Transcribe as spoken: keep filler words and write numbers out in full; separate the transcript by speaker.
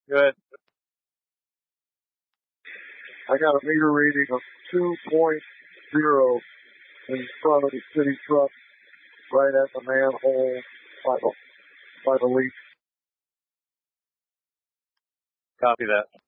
Speaker 1: Good.
Speaker 2: I got a meter reading of two point zero in front of the city truck, right at the manhole by the, by the leak.
Speaker 1: Copy that.